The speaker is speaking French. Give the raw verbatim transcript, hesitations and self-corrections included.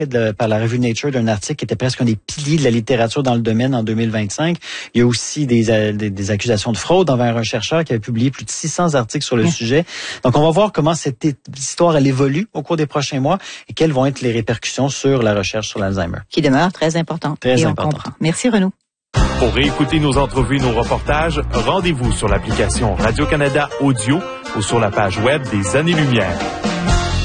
de, par la revue Nature d'un article qui était presque un des piliers de la littérature dans le domaine en deux mille vingt-cinq. Il y a aussi des, des, des accusations de fraude envers un chercheur qui avait publié plus de six cents articles sur le mmh. sujet. Donc, on va voir comment cette histoire, elle évolue au cours des prochains mois et quelles vont être les répercussions sur la recherche sur l'Alzheimer. Qui demeure très importante. Très et importante. On comprend. Merci, Renaud. Pour réécouter nos entrevues et nos reportages, rendez-vous sur l'application Radio-Canada Audio ou sur la page web des Années-Lumière.